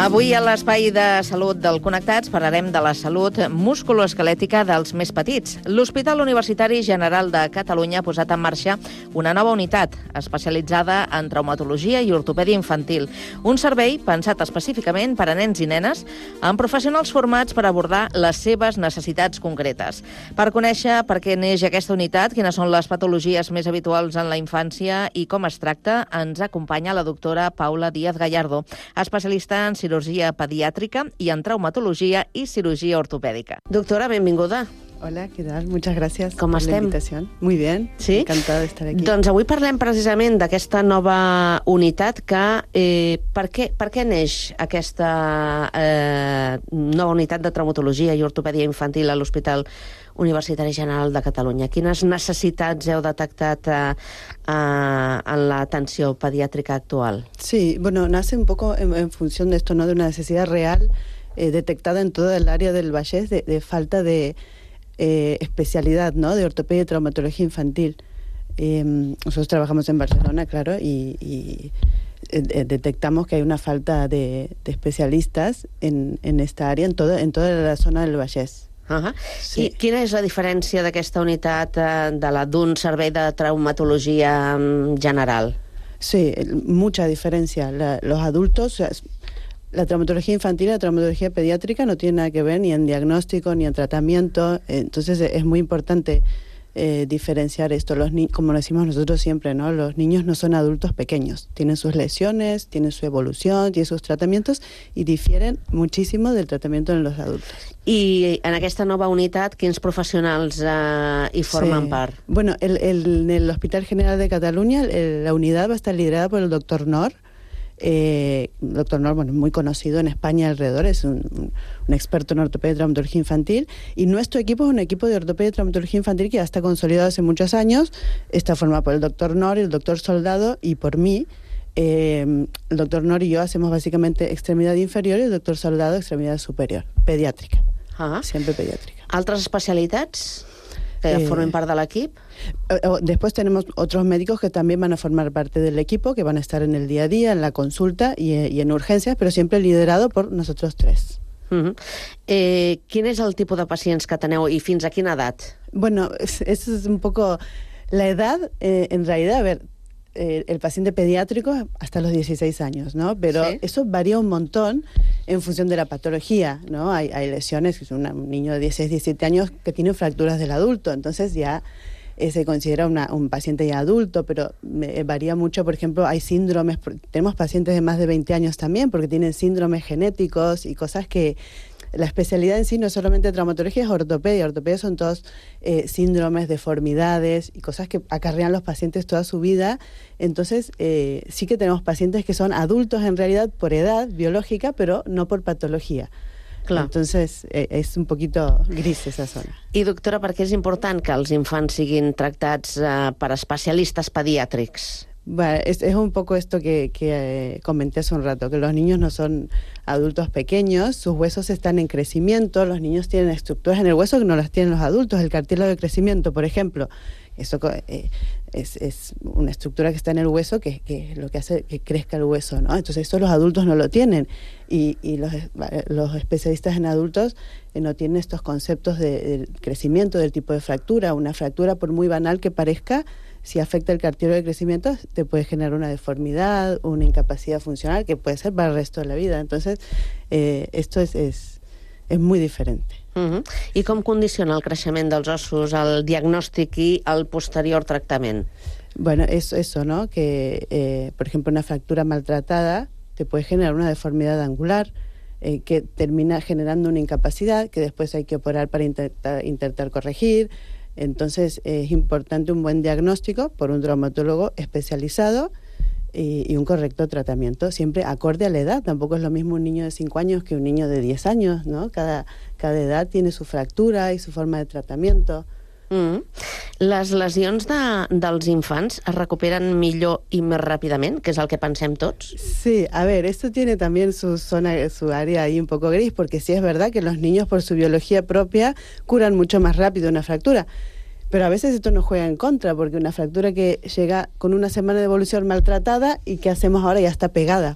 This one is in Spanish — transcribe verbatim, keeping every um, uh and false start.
Avui a l'Espai de Salut del Connectats parlarem de la salut musculoesquelètica dels més petits. L'Hospital Universitari General de Catalunya ha posat en marxa una nova unitat especialitzada en traumatologia i ortopèdia infantil. Un servei pensat específicament per a nens i nenes amb professionals formats per abordar les seves necessitats concretes. Per conèixer per què neix aquesta unitat, quines són les patologies més habituals en la infància i com es tracta, ens acompanya la doctora Paula Díaz Gallardo, especialista en cirurgia pediàtrica i en traumatologia i cirugía ortopèdica. Doctora, benvinguda. Hola, ¿qué tal? Muchas gracias Com por estem? la invitación. Muy bien, sí? Encantada de estar aquí. Doncs avui parlem precisament d'aquesta nova unitat que... Eh, per, què, per què neix aquesta eh, nova unitat de traumatologia i ortopèdia infantil a l'Hospital Universitari General de Catalunya? Quines necessitats heu detectat eh, eh, en l'atenció pediàtrica actual? Sí, bueno, nace un poco en, en función de esto, ¿no? De una necesidad real eh, detectada en toda el área del Vallès de, de falta de eh, especialidad, ¿no? De ortopedia y traumatología infantil. Eh, nosotros trabajamos en Barcelona, claro, y, y eh, detectamos que hay una falta de, de especialistas en, en esta área, en, todo, en toda la zona del Vallès. Uh-huh. Sí. I quina és la diferència d'aquesta unitat eh, de la d'un servei de traumatologia general? Sí, mucha diferencia. La, los adultos, la traumatología infantil y la traumatología pediátrica no tienen nada que ver ni en diagnóstico ni en tratamiento, entonces es muy importante eh, diferenciar esto. Los ni como lo decimos nosotros siempre, ¿no? Los niños no son adultos pequeños, tienen sus lesiones, tienen su evolución, tienen sus tratamientos y difieren muchísimo del tratamiento en los adultos. I en aquesta nova unitat, quins professionals eh, hi formen sí. part? Bueno, el, el, en el Hospital General de Cataluña el, la unidad va a estar liderada por el doctor Nor. Eh, doctor Nor, bueno, muy conocido en España alrededor, es un, un experto en ortopedia y traumatología infantil, y nuestro equipo es un equipo de ortopedia y traumatología infantil que ya está consolidado hace muchos años. Está formado por el doctor Nor, el doctor Soldado y por mí. Eh, el doctor Nor y yo hacemos básicamente extremidad inferior y el doctor Soldado extremidad superior, pediátrica. Ah. Siempre pediátrica. Altres especialitats que Eh, formen part de l'equip? Después tenemos otros médicos que también van a formar parte del equipo, que van a estar en el día a día, en la consulta y, y en urgencias, pero siempre liderado por nosotros tres. Uh-huh. eh, quin és el tipus de pacients que teneu i fins a quina edat? Bueno, eso es un poco la edad, eh, en realidad, a ver, eh, el paciente pediátrico hasta los dieciséis años, ¿no? Pero ¿sí? Eso varía un montón en función de la patología, ¿no? Hay, hay lesiones, un niño de dieciséis, diecisiete años que tiene fracturas del adulto, entonces ya eh, se considera una, un paciente ya adulto, pero eh, varía mucho. Por ejemplo, hay síndromes, tenemos pacientes de más de veinte años también, porque tienen síndromes genéticos y cosas que la especialidad en sí no es solamente traumatología, es ortopedia. Ortopedia son todos eh, síndromes, deformidades y cosas que acarrean los pacientes toda su vida. Entonces, eh, sí que tenemos pacientes que son adultos en realidad por edad biológica, pero no por patología. Clar. Entonces, eh, és un poquito gris esa zona. I, doctora, per què és important que els infants siguin tractats eh, per especialistes pediàtrics? Bueno, es, es un poco esto que, que eh, comenté hace un rato, que los niños no son adultos pequeños, sus huesos están en crecimiento, los niños tienen estructuras en el hueso que no las tienen los adultos, el cartílago de crecimiento, por ejemplo, eso eh, es, es una estructura que está en el hueso que, que es lo que hace que crezca el hueso, ¿no? Entonces esto los adultos no lo tienen y, y los, los especialistas en adultos eh, no tienen estos conceptos de, del crecimiento, del tipo de fractura. Una fractura, por muy banal que parezca, si afecta el cartílago de crecimiento, te puede generar una deformidad, una incapacidad funcional que puede ser para el resto de la vida. Entonces, eh, esto es, es, es muy diferente. Uh-huh. I com condiciona el creixement dels ossos, el diagnòstic i el posterior tractament? Bueno, es eso, ¿no? Que, eh, por ejemplo, una fractura maltratada te puede generar una deformidad angular eh, que termina generando una incapacidad que después hay que operar para intentar, intentar corregir. Entonces es importante un buen diagnóstico por un traumatólogo especializado y, y un correcto tratamiento, siempre acorde a la edad. Tampoco es lo mismo un niño de cinco años que un niño de diez años, ¿no? Cada, cada edad tiene su fractura y su forma de tratamiento. Mm. Les lesions de, dels infants es recuperen millor i més ràpidament, que és el que pensem tots? Sí, a ver, esto tiene también su zona, su área ahí un poco gris, porque sí es verdad que los niños por su biología propia curan mucho más rápido una fractura. Pero a veces esto nos juega en contra, porque una fractura que llega con una semana de evolución maltratada y que hacemos ahora ya está pegada.